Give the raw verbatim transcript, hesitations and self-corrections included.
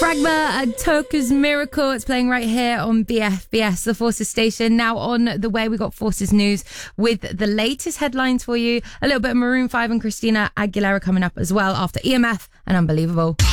Fragma and Toka's Miracle. It's playing right here on B F B S, the Forces station. Now on the way, we got Forces News with the latest headlines for you. A little bit of Maroon five and Christina Aguilera coming up as well after E M F and Unbelievable.